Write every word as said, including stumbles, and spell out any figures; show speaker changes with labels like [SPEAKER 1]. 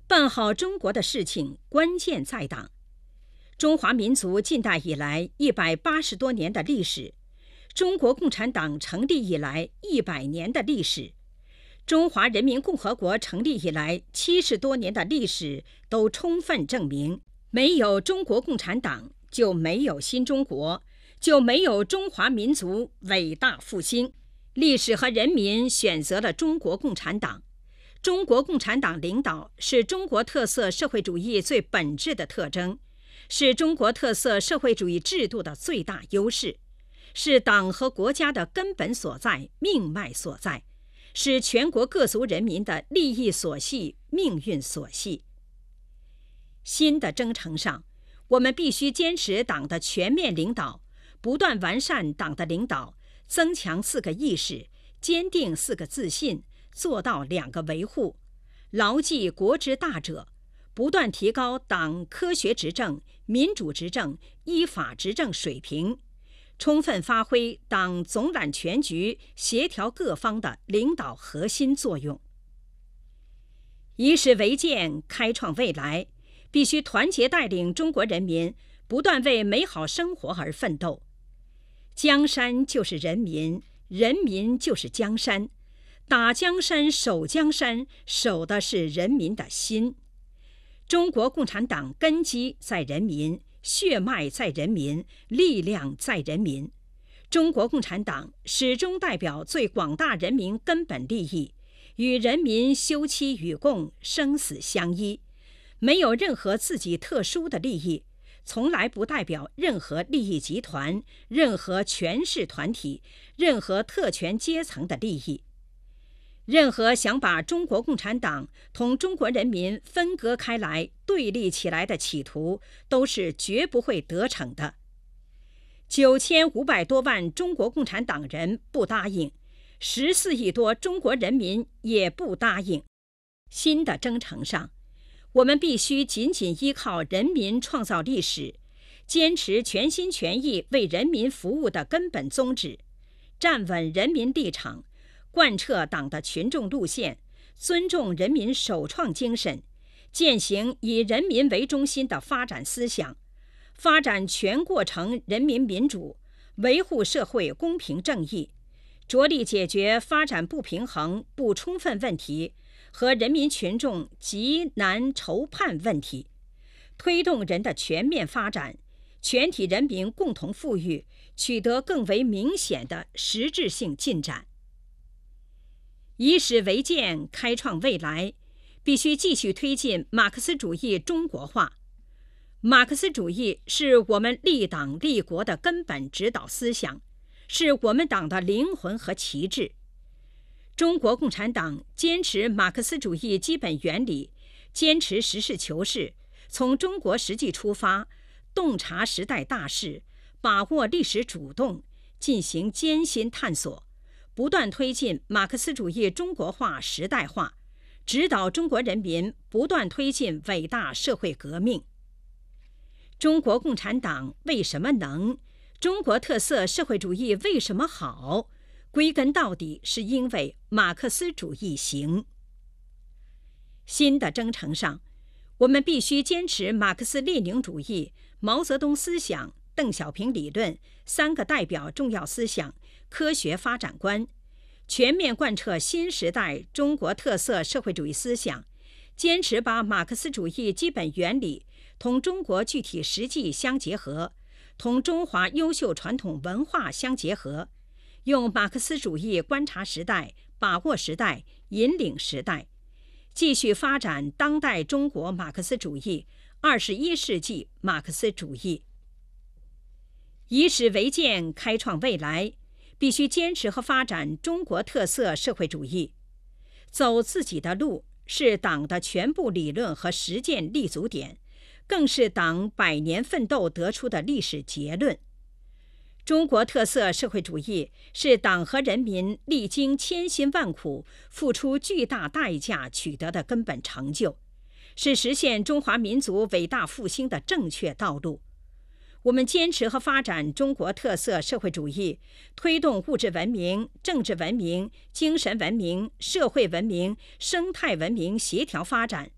[SPEAKER 1] 办好中国的事情，关键在党。中华民族近代以来一百八十多年的历史，中国共产党成立以来一百年的历史，中华人民共和国成立以来七十多年的历史，都充分证明，没有中国共产党，就没有新中国，就没有中华民族伟大复兴。历史和人民选择了中国共产党。中国共产党领导是中国特色社会主义最本质的特征，是中国特色社会主义制度的最大优势，是党和国家的根本所在、命脉所在，是全国各族人民的利益所系、命运所系。新的征程上，我们必须坚持党的全面领导，不断完善党的领导，增强四个意识，坚定四个自信，做到两个维护，牢记国之大者，不断提高党科学执政、民主执政、依法执政水平，充分发挥党总揽全局、协调各方的领导核心作用。以史为鉴，开创未来，必须团结带领中国人民不断为美好生活而奋斗。江山就是人民，人民就是江山，打江山、守江山，守的是人民的心。中国共产党根基在人民，血脉在人民，力量在人民。中国共产党始终代表最广大人民根本利益，与人民休戚与共，生死相依，没有任何自己特殊的利益，从来不代表任何利益集团、任何权势团体、任何特权阶层的利益。任何想把中国共产党同中国人民分割开来、对立起来的企图，都是绝不会得逞的。九千五百多万中国共产党人不答应，十四亿多中国人民也不答应。新的征程上，我们必须紧紧依靠人民创造历史，坚持全心全意为人民服务的根本宗旨，站稳人民立场，贯彻党的群众路线，尊重人民首创精神，践行以人民为中心的发展思想，发展全过程人民民主，维护社会公平正义，着力解决发展不平衡不充分问题和人民群众急难愁盼问题，推动人的全面发展，全体人民共同富裕取得更为明显的实质性进展。以史为鉴，开创未来，必须继续推进马克思主义中国化。马克思主义是我们立党立国的根本指导思想，是我们党的灵魂和旗帜。中国共产党坚持马克思主义基本原理，坚持实事求是，从中国实际出发，洞察时代大势，把握历史主动，进行艰辛探索，不断推进马克思主义中国化时代化，指导中国人民不断推进伟大社会革命。中国共产党为什么能？中国特色社会主义为什么好？归根到底是因为马克思主义行。新的征程上，我们必须坚持马克思列宁主义、毛泽东思想、邓小平理论三个代表重要思想科学发展观，全面贯彻新时代中国特色社会主义思想，坚持把马克思主义基本原理同中国具体实际相结合，同中华优秀传统文化相结合，用马克思主义观察时代、把握时代、引领时代，继续发展当代中国马克思主义、二十一世纪马克思主义。以史为鉴，开创未来，必须坚持和发展中国特色社会主义。走自己的路是党的全部理论和实践立足点，更是党百年奋斗得出的历史结论。中国特色社会主义是党和人民历经千辛万苦、付出巨大代价取得的根本成就，是实现中华民族伟大复兴的正确道路。我们坚持和发展中国特色社会主义，推动物质文明、政治文明、精神文明、社会文明、生态文明协调发展，